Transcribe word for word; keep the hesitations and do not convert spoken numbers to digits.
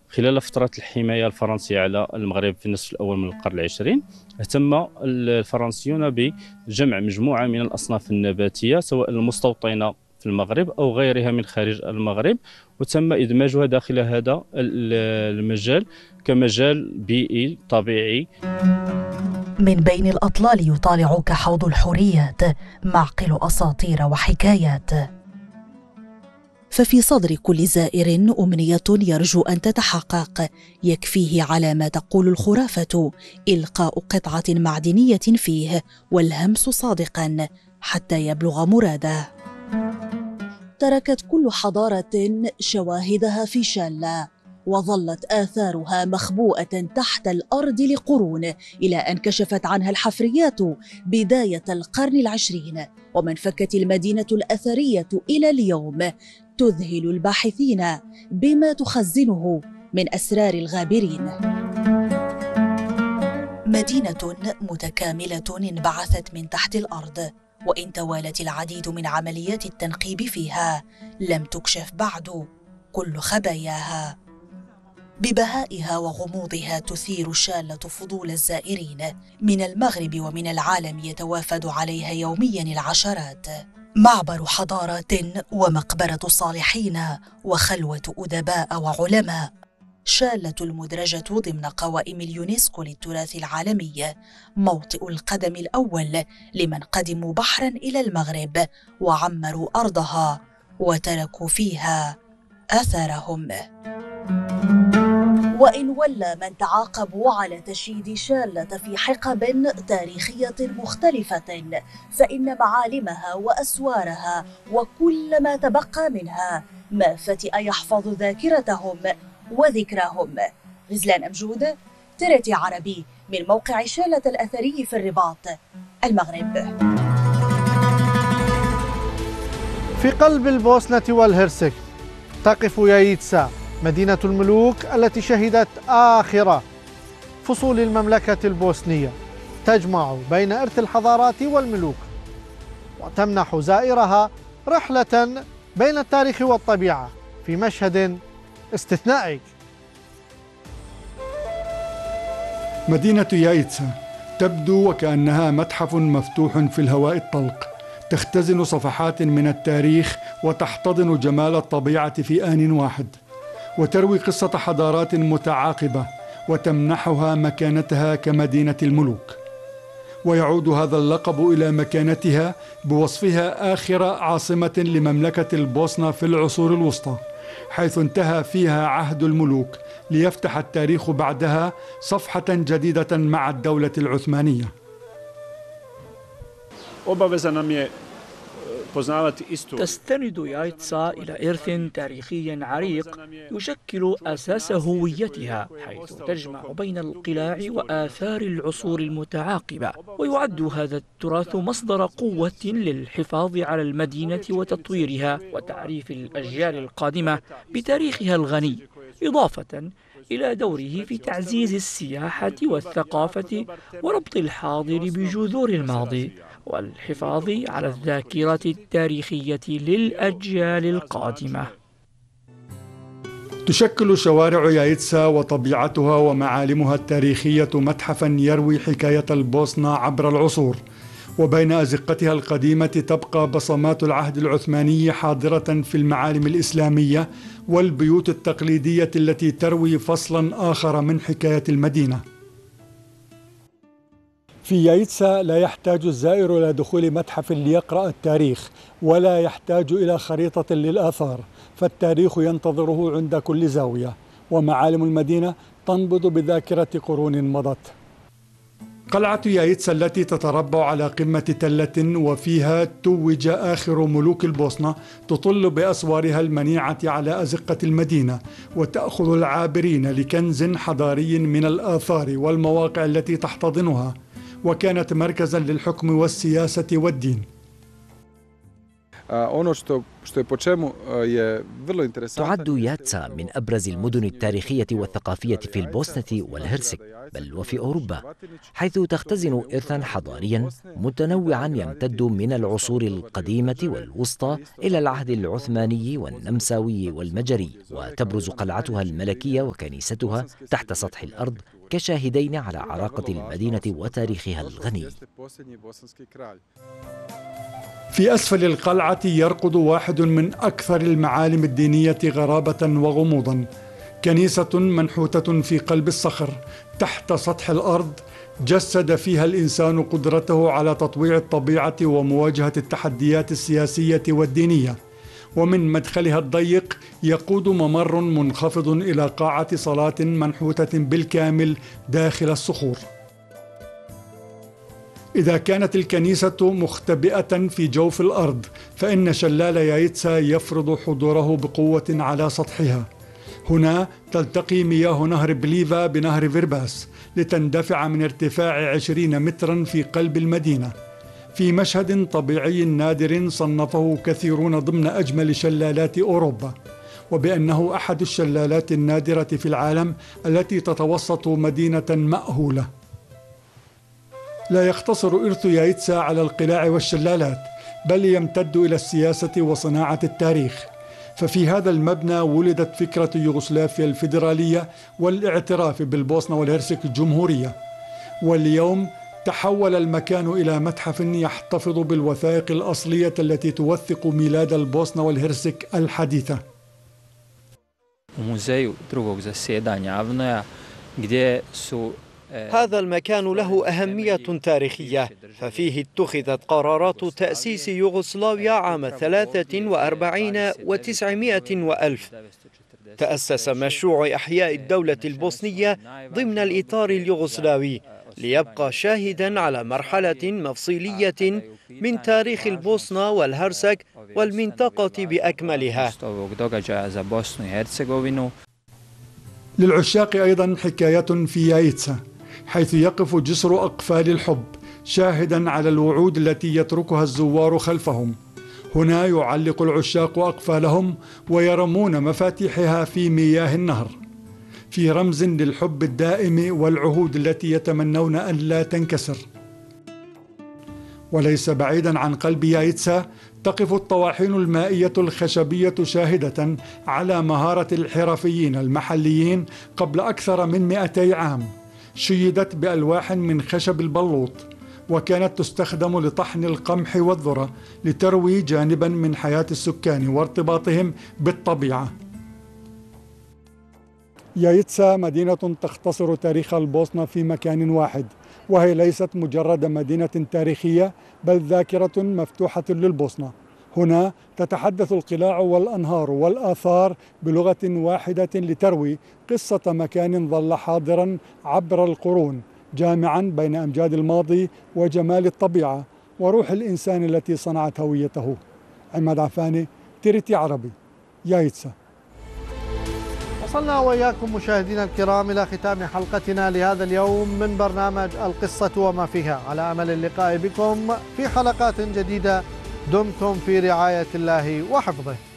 خلال فترة الحماية الفرنسية على المغرب في النصف الأول من القرن العشرين، اهتم الفرنسيون بجمع مجموعة من الأصناف النباتية سواء المستوطنة في المغرب أو غيرها من خارج المغرب، وتم إدماجها داخل هذا المجال كمجال بيئي طبيعي. من بين الأطلال يطالعك حوض الحوريات معقل أساطير وحكايات، ففي صدر كل زائر أمنية يرجو أن تتحقق، يكفيه على ما تقول الخرافة إلقاء قطعة معدنية فيه والهمس صادقا حتى يبلغ مراده. تركت كل حضارة شواهدها في شالة، وظلت آثارها مخبوءة تحت الأرض لقرون، إلى أن كشفت عنها الحفريات بداية القرن العشرين، ومن فكت المدينة الأثرية إلى اليوم تذهل الباحثين بما تخزنه من أسرار الغابرين. مدينة متكاملة انبعثت من تحت الأرض، وإن توالت العديد من عمليات التنقيب فيها لم تكشف بعد كل خباياها. ببهائها وغموضها تثير شالة فضول الزائرين من المغرب ومن العالم، يتوافد عليها يوميا العشرات. معبر حضارات ومقبرة صالحين وخلوة أدباء وعلماء، شالة المدرجة ضمن قوائم اليونسكو للتراث العالمي، موطئ القدم الأول لمن قدموا بحرا إلى المغرب وعمروا أرضها وتركوا فيها أثرهم. وإن ولى من تعاقبوا على تشييد شالة في حقب تاريخية مختلفة، فإن معالمها وأسوارها وكل ما تبقى منها ما فتئ يحفظ ذاكرتهم وذكراهم. غزلان أمجود، ترتي عربي، من موقع شالة الأثري في الرباط، المغرب. في قلب البوسنة والهرسك تقف يايتسا، مدينة الملوك التي شهدت آخر فصول المملكة البوسنية، تجمع بين إرث الحضارات والملوك وتمنح زائرها رحلة بين التاريخ والطبيعة في مشهد استثنائي. مدينة يايتسا تبدو وكأنها متحف مفتوح في الهواء الطلق، تختزن صفحات من التاريخ وتحتضن جمال الطبيعة في آن واحد، وتروي قصة حضارات متعاقبة وتمنحها مكانتها كمدينة الملوك. ويعود هذا اللقب إلى مكانتها بوصفها آخر عاصمة لمملكة البوسنة في العصور الوسطى، حيث انتهى فيها عهد الملوك ليفتح التاريخ بعدها صفحة جديدة مع الدولة العثمانية. تستند يايتسا إلى إرث تاريخي عريق يشكل أساس هويتها، حيث تجمع بين القلاع وآثار العصور المتعاقبة، ويعد هذا التراث مصدر قوة للحفاظ على المدينة وتطويرها وتعريف الأجيال القادمة بتاريخها الغني، إضافة إلى دوره في تعزيز السياحة والثقافة وربط الحاضر بجذور الماضي والحفاظ على الذاكرة التاريخية للأجيال القادمة. تشكل شوارع يايتسا وطبيعتها ومعالمها التاريخية متحفا يروي حكاية البوسنة عبر العصور، وبين أزقتها القديمة تبقى بصمات العهد العثماني حاضرة في المعالم الإسلامية والبيوت التقليدية التي تروي فصلا آخر من حكاية المدينة. في يايتسا لا يحتاج الزائر إلى دخول متحف ليقرأ التاريخ، ولا يحتاج إلى خريطة للآثار، فالتاريخ ينتظره عند كل زاوية، ومعالم المدينة تنبض بذاكرة قرون مضت. قلعة يايتسا التي تتربع على قمة تلة وفيها توج آخر ملوك البوسنة تطل بأسوارها المنيعة على أزقة المدينة، وتأخذ العابرين لكنز حضاري من الآثار والمواقع التي تحتضنها، وكانت مركزا للحكم والسياسة والدين. تعد ياتسا من أبرز المدن التاريخية والثقافية في البوسنة والهرسك بل وفي أوروبا، حيث تختزن إرثا حضاريا متنوعا يمتد من العصور القديمة والوسطى إلى العهد العثماني والنمساوي والمجري، وتبرز قلعتها الملكية وكنيستها تحت سطح الأرض كشاهدين على عراقة المدينة وتاريخها الغني. في أسفل القلعة يرقد واحد من أكثر المعالم الدينية غرابة وغموضا، كنيسة منحوتة في قلب الصخر تحت سطح الأرض، جسد فيها الإنسان قدرته على تطويع الطبيعة ومواجهة التحديات السياسية والدينية. ومن مدخلها الضيق يقود ممر منخفض إلى قاعة صلاة منحوتة بالكامل داخل الصخور. إذا كانت الكنيسة مختبئة في جوف الأرض، فإن شلال يايتسا يفرض حضوره بقوة على سطحها. هنا تلتقي مياه نهر بليفا بنهر فيرباس لتندفع من ارتفاع عشرين مترا في قلب المدينة، في مشهد طبيعي نادر صنفه كثيرون ضمن أجمل شلالات أوروبا، وبأنه أحد الشلالات النادرة في العالم التي تتوسط مدينة مأهولة. لا يقتصر إرث يايتسا على القلاع والشلالات، بل يمتد إلى السياسة وصناعة التاريخ. ففي هذا المبنى ولدت فكرة يوغوسلافيا الفيدرالية والاعتراف بالبوسنة والهرسك الجمهورية، واليوم تحول المكان إلى متحف يحتفظ بالوثائق الأصلية التي توثق ميلاد البوسنة والهرسك الحديثة. هذا المكان له أهمية تاريخية، ففيه اتخذت قرارات تأسيس يوغوسلافيا عام ثلاثة وأربعين وتسعمائة وألف. تأسس مشروع إحياء الدولة البوسنية ضمن الإطار اليوغوسلاوي، ليبقى شاهدا على مرحلة مفصلية من تاريخ البوسنة والهرسك والمنطقة بأكملها. للعشاق أيضا حكاية في يايتسا، حيث يقف جسر أقفال الحب شاهدا على الوعود التي يتركها الزوار خلفهم. هنا يعلق العشاق أقفالهم ويرمون مفاتيحها في مياه النهر، في رمز للحب الدائم والعهود التي يتمنون أن لا تنكسر. وليس بعيدا عن قلب يايتسا تقف الطواحين المائية الخشبية شاهدة على مهارة الحرفيين المحليين قبل أكثر من مئتي عام. شيدت بألواح من خشب البلوط، وكانت تستخدم لطحن القمح والذرة لتروي جانبا من حياة السكان وارتباطهم بالطبيعة. يايتسا مدينة تختصر تاريخ البوسنة في مكان واحد، وهي ليست مجرد مدينة تاريخية بل ذاكرة مفتوحة للبوسنة. هنا تتحدث القلاع والأنهار والآثار بلغة واحدة لتروي قصة مكان ظل حاضرا عبر القرون، جامعا بين أمجاد الماضي وجمال الطبيعة وروح الإنسان التي صنعت هويته. عماد عفاني، تيرتي عربي، يايتسا. وصلنا وإياكم مشاهدينا الكرام إلى ختام حلقتنا لهذا اليوم من برنامج القصة وما فيها، على أمل اللقاء بكم في حلقات جديدة. دمتم في رعاية الله وحفظه.